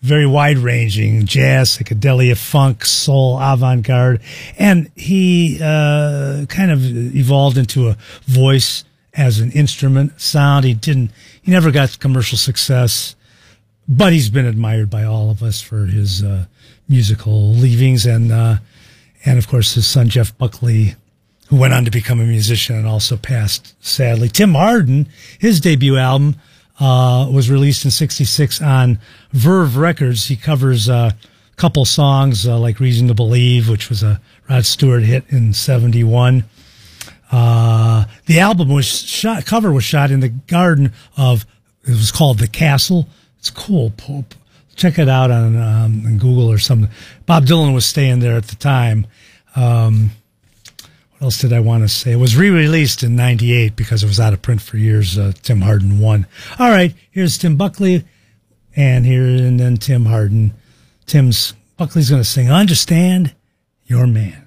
very wide-ranging, jazz, psychedelia, funk, soul, avant-garde, and he kind of evolved into a voice as an instrument sound. He never got commercial success, but he's been admired by all of us for his musical leavings, and of course his son Jeff Buckley, who went on to become a musician and also passed sadly. Tim Hardin, his debut album was released in '66 on Verve Records. He covers a couple songs like "Reason to Believe," which was a Rod Stewart hit in '71. The album cover was shot in the garden of, it was called The Castle. It's cool. Check it out on Google or something. Bob Dylan was staying there at the time. What else did I want to say? It was re-released in '98 because it was out of print for years. Tim Hardin won. All right, here's Tim Buckley, and then Tim Hardin. Buckley's going to sing "Understand Your Man."